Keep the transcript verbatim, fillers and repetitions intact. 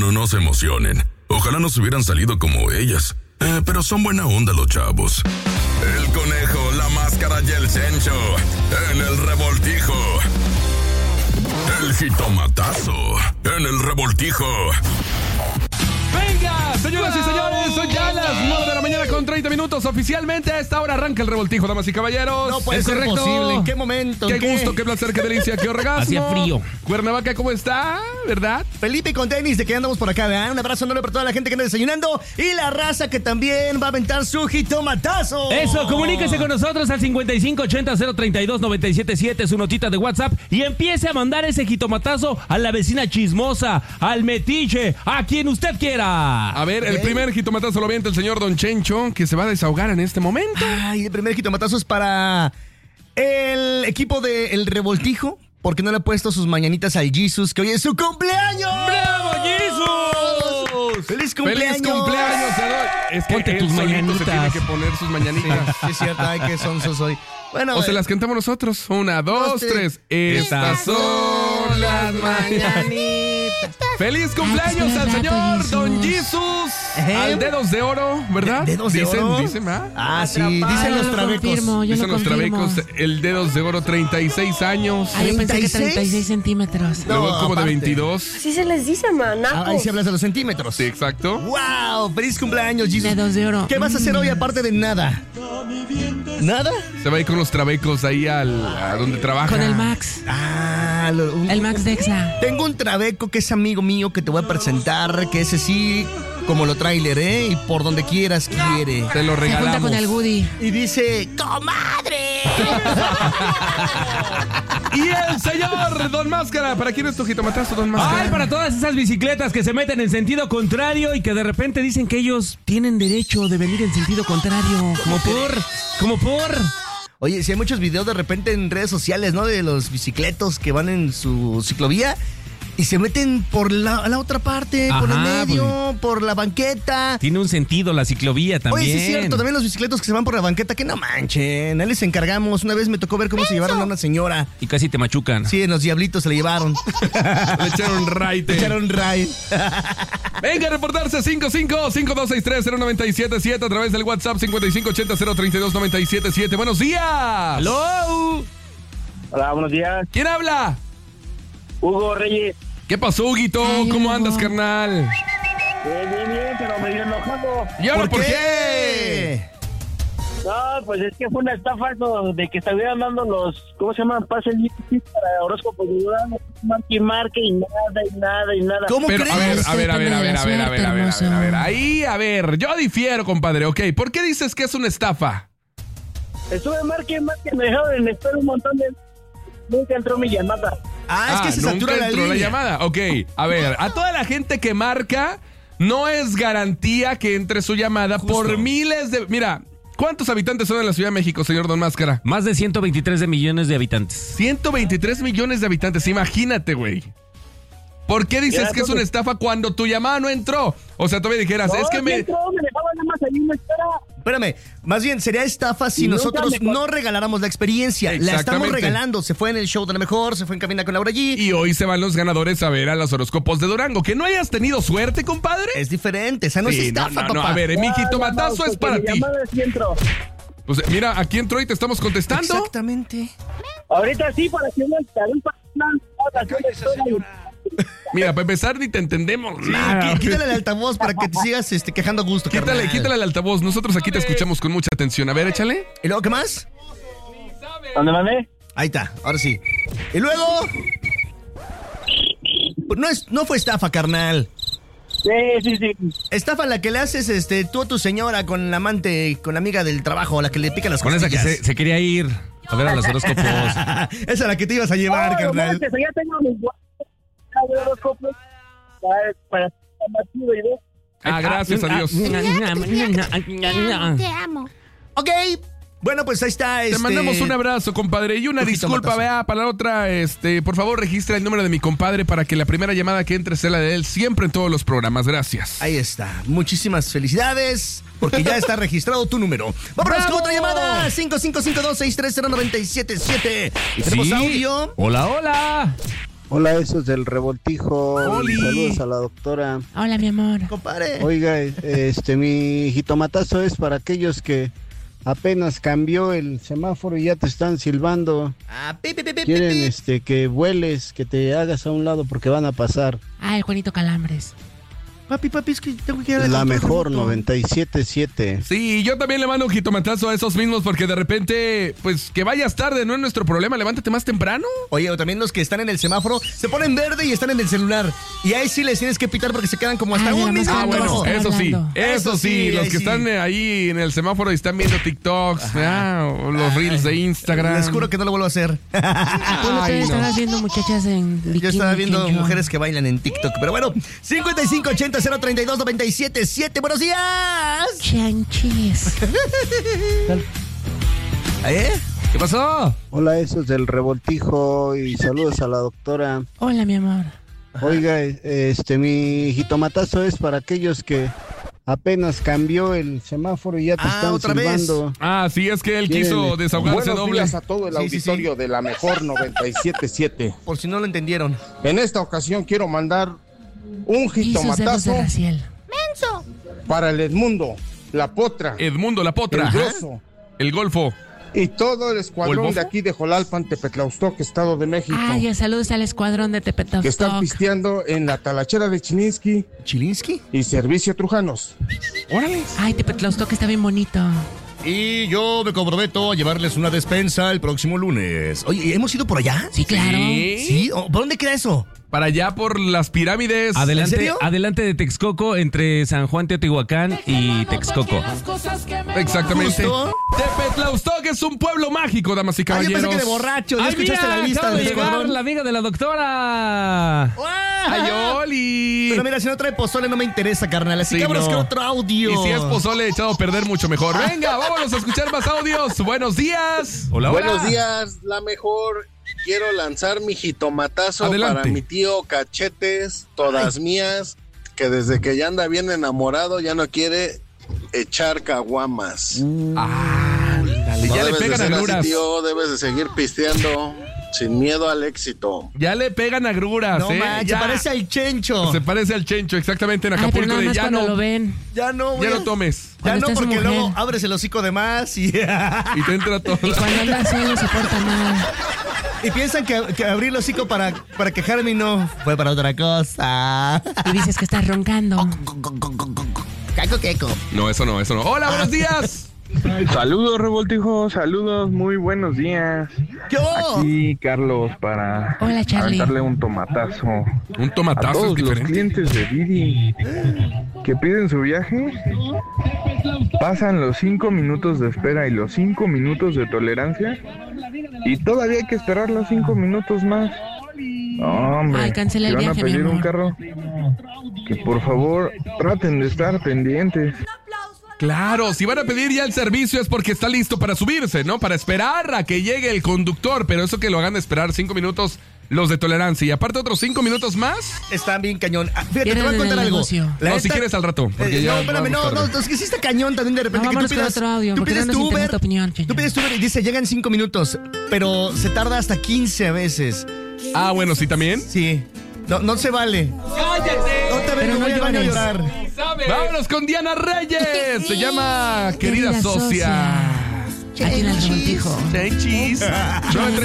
Bueno, no se emocionen. Ojalá nos hubieran salido como ellas. Eh, pero son buena onda los chavos. El conejo, la máscara y el Chencho. En el revoltijo. El jitomatazo. En el revoltijo. ¡Venga, señoras y señores! Son ya las nueve de la mañana con treinta minutos. Oficialmente a esta hora arranca el revoltijo, damas y caballeros. No puede ¿Es ser correcto? posible. ¿En qué momento? Qué, ¿Qué gusto, qué placer, qué delicia, qué orgasmo. Hacía frío. Cuernavaca, ¿cómo está? ¿Verdad? Felipe con tenis, de que andamos por acá, ¿verdad? Un abrazo enorme para toda la gente que anda desayunando y la raza que también va a aventar su jitomatazo. Eso, comuníquese con nosotros al cincuenta y cinco ochenta cero treinta y dos noventa y siete siete, su notita de WhatsApp, y empiece a mandar ese jitomatazo a la vecina chismosa, al metiche, a quien usted quiera. A ver, el primer jitomatazo lo avienta el señor Don Chencho, que se va a desahogar en este momento. Ay, el primer jitomatazo es para el equipo de El Revoltijo, porque no le ha puesto sus mañanitas al Jesus, que hoy es su cumpleaños. ¡Bravo, Jesus! ¡Feliz cumpleaños! ¡Feliz cumpleaños! Es que Ponte él tus solito mañanitas. se tiene que poner sus mañanitas. Sí, es cierto, ay, qué sonso soy. Bueno, O se eh, las cantamos nosotros. Una, dos, Dos, tres. tres. Estas son las mañanitas. ¡Feliz cumpleaños al señor Don Jesus! Ejé. Al Dedos de Oro, ¿verdad? ¿De- dedos de dicen, oro? Dicen, ¿verdad? Ah, sí, dicen los trabecos. Confirmo, yo Dicen lo los confirmo. trabecos, el Dedos de Oro, treinta y seis años. Ah, yo pensé que ¿treinta y seis? treinta y seis centímetros. No, Luego como de aparte. veintidós. Así se les dice, manaco. Ah, ahí sí hablas de los centímetros. Sí, exacto. ¡Wow! ¡Feliz cumpleaños, Jesus! Dedos de oro. ¿Qué vas a hacer hoy aparte de nada? ¿Nada? Se va a ir con los trabecos ahí al, a donde trabaja. Con el Max. Ah, lo- un- El Max Dexa. Tengo un trabeco que es amigo mío que te voy a presentar, que ese sí, como lo trailer, ¿eh? Y por donde quieras quiere. Te lo Se junta regalamos. con el Woody. Y dice, ¡comadre! Y el señor Don Máscara. ¿Para quién es tu jitomatazo, Don Máscara? Ay, para todas esas bicicletas que se meten en sentido contrario y que de repente dicen que ellos tienen derecho de venir en sentido contrario. Como por, como por. Oye, si hay muchos videos de repente en redes sociales, ¿no? De los bicicletos que van en su ciclovía y se meten por la, la otra parte, por el Ajá, medio, por la banqueta. Tiene un sentido la ciclovía también. Oye, sí es cierto, también los bicicletos que se van por la banqueta, que no manchen, ahí les encargamos. Una vez me tocó ver cómo se llevaron a una señora. Y casi te machucan. Sí, en los diablitos se la llevaron. Le echaron raite. Le echaron ray. Venga a reportarse cinco cinco cinco dos seis tres cero nueve siete siete a través del WhatsApp cincuenta y cinco ochenta cero treinta y dos noventa y siete siete. ¡Buenos días! ¡Hello! Hola, buenos días. ¿Quién habla? Hugo Reyes. ¿Qué pasó, Huguito? Ay, ¿Cómo Hugo. andas, carnal? Bien, bien, bien, pero me dio enojado. ¿Y ahora ¿Por por qué? qué? No, pues es que fue una estafa eso de que estuvieran dando los, ¿cómo se llaman? Pases para horóscopos de Durán, marque y marque y nada, y nada, y nada. ¿Cómo Pero, a ver, crees? a ver, a ver, a ver, a ver, a ver, a ver, a ver, Hermoso. a ver. Ahí, a ver, yo difiero, compadre. Ok, ¿por qué dices que es una estafa? Estuve marque y marque, me dejaron en espera un montón de... Nunca entró mi llamada. Ah, es que se nunca satura la entró línea. la llamada. Ok, a ver, a toda la gente que marca, no es garantía que entre su llamada por miles de... Mira, ¿cuántos habitantes son en la Ciudad de México, señor Don Máscara? Más de ciento veintitrés de millones de habitantes. ciento veintitrés millones de habitantes, imagínate, güey. ¿Por qué dices Ya, que es una estafa cuando tu llamada no entró? O sea, todavía dijeras, No, es que sí me... entró, me dejaban nada más ahí en espera. Espérame, más bien sería estafa si Y nunca nosotros me- no regaláramos la experiencia. La estamos Exactamente. regalando. Se fue en el show de la mejor, se fue en Camina con Laura G. Y hoy se van los ganadores a ver a los horóscopos de Durango. ¿Que no hayas tenido suerte, compadre? Es diferente, esa no Sí, es estafa, no, no, no, papá. a ver, mi jitomatazo No, no, es para porque ti. mi llamada sí entró. Pues mira, aquí entró y te estamos contestando. Exactamente. Ahorita sí, para que no estaré para Mira, para empezar ni te entendemos Sí, nada. qui- quítale el altavoz para que te sigas este, quejando a gusto, Quítale, carnal. quítale el altavoz. Nosotros aquí te escuchamos con mucha atención. A ver, échale. ¿Y luego qué más? ¿Dónde mandé? Ahí está, ahora sí. Y luego... No, es, no fue estafa, carnal. Sí, sí, sí. Estafa la que le haces este, tú a tu señora con la amante, con la amiga del trabajo, la que le pica las Con esa que costillas. se, se quería ir a ver a los horóscopos. Esa es la que te ibas a llevar, No, carnal. no, que ya tengo mis horóscopos para, para batido y de... Ah, gracias a Dios. Te amo. Ok, bueno, pues ahí está. Te este... mandamos un abrazo, compadre. Y una Un disculpa, jitomatazo. vea, para la otra, este, por favor, registra el número de mi compadre para que la primera llamada que entre sea la de él siempre en todos los programas. Gracias. Ahí está. Muchísimas felicidades, porque ya está registrado tu número. Vámonos con ¡Bravo! otra llamada. cinco cinco cinco dos seis tres cero nueve siete siete. Y tenemos Sí. audio. Hola, hola. Hola, esos del revoltijo. Oli. Saludos a la doctora. Hola, mi amor. Compadre. Oiga, este, mi jitomatazo es para aquellos que apenas cambió el semáforo y ya te están silbando. Ah, pi, pi, pi, pi, Quieren pi. este que vueles, que te hagas a un lado porque van a pasar. Ah, el Juanito Calambres. Papi, papi, es que tengo que ir a La control mejor, remoto. noventa y siete punto siete. Sí, yo también le mando un jitomatazo a esos mismos porque de repente, pues que vayas tarde, no es nuestro problema, levántate más temprano. Oye, o también los que están en el semáforo se ponen verde y están en el celular. Y ahí sí les tienes que pitar porque se quedan como hasta Ay, de la un minuto. máscara Ah, bueno, están eso sí, hablando. eso Eso sí, sí, los ahí que sí. están eh, ahí en el semáforo y están viendo TikToks, ah, o los reels de Instagram. Les juro que no lo vuelvo a hacer. Tú no te Ay, no. estabas viendo muchachas en bikini. Yo estaba viendo Kenjo. mujeres que bailan en TikTok. Pero bueno, cincuenta y cinco ochenta cero treinta y dos noventa y siete siete. ¡Buenos días! Chanchis. ¿Eh? ¿Qué pasó? Hola, esos del revoltijo y saludos a la doctora. Hola, mi amor. Oiga, este, mi jitomatazo es para aquellos que apenas cambió el semáforo y ya te Ah, están otra vez. silbando. Ah, sí, es que él Quieren, quiso este, desahogarse Buenos doble. días a todo el Sí, sí, sí. auditorio de la mejor noventa y siete punto siete. Por si no lo entendieron. En esta ocasión quiero mandar un Y sus dedos de jitomatazo Raciel. para el Edmundo, la Potra, Edmundo, la potra, el Grosso el Golfo. y todo el ¿O el escuadrón Bofo? de aquí de Jolalpan, Tepetlaustoc, Estado de México, Ay, saludos al escuadrón de que están Tepetovstok. pisteando en la talachera de Chilinsky ¿Chilinsky? y Servicio Trujanos. Órale. Ay, Tepetovstok está bien bonito. Y yo me comprometo a llevarles una despensa el próximo lunes. Oye, ¿hemos ido por allá? Sí, claro. Sí. ¿Sí? ¿O ¿Por dónde queda eso? Para allá por las pirámides. ¿En Adelante, serio? adelante de Texcoco, entre San Juan Teotihuacán y Texcoco. Exactamente. Justo. Tepetlaustoc es un pueblo mágico, damas y Ay, yo caballeros. pensé que de borracho. ¿Ya ¡Ay, escuchaste mira! la lista Acaba de del llegar escuadrón? la amiga de la doctora. ¡Ay, Oli! Pero mira, si no trae pozole no me interesa, carnal. Así Sí, que vámonos no. con otro audio. Y si es pozole echado a perder mucho mejor. Venga, vámonos a escuchar más audios. Buenos días. Hola, hola. Buenos días, la mejor. Quiero lanzar mi jitomatazo Adelante. para mi tío Cachetes, todas mías, que desde que ya anda bien enamorado ya no quiere echar caguamas. Ah, dale, No ya le debes de pegan ser así, agruras. tío, debes de seguir pisteando sin miedo al éxito. Ya le pegan agruras, No ¿eh? manches, Ya. parece al Chencho. Se parece al Chencho, exactamente, en Ay, pero Acapulco. nada de más ya cuando no, lo ven. Ya no, güey. ya no tomes. Ya Cuando no, estés porque mujer. luego abres el hocico de más y, Y te entra todo. Y cuando anda solo se porta mal. y piensan que, que abrir el hocico para, para quejarme y no fue para otra cosa. Y dices que estás roncando. Caco, queco. No, eso no, eso no. Hola, buenos días. Saludos, revoltijo, saludos, muy buenos días. Yo. Aquí Carlos para Hola, Charlie. darle un tomatazo Un a tomatazo es todos los diferente. clientes de Didi que piden su viaje. Pasan los cinco minutos de espera y los cinco minutos de tolerancia y todavía hay que esperar los cinco minutos más. No, hombre, Ay, cancela si el van viaje, a mi pedir un amor. carro, que por favor traten de estar pendientes. Claro, si van a pedir ya el servicio es porque está listo para subirse, ¿no? Para esperar a que llegue el conductor, pero eso que lo hagan esperar cinco minutos los de tolerancia y aparte otros cinco minutos más. Están bien cañón. Ah, fíjate, te Pierden voy a en contar el algo. negocio. La No, neta- si quieres al rato, porque Eh, ya no, espérame, vamos no, tarde. no, es que sí está cañón también de repente No, que vámonos tú con pidas, otro audio, tú porque pides no tu nos interesa Uber, tu opinión, Cheño. tú pides tu Uber y dice llegan cinco minutos, pero se tarda hasta quince a veces. Ah, bueno, sí también. Sí, no, no se vale. ¡Cállate! No te Pero vengo, no voy al baño a llores. llorar. Vámonos con Diana Reyes. Se llama Querida, Querida Socia. Aquí en el revoltijo. Chanchis. nueve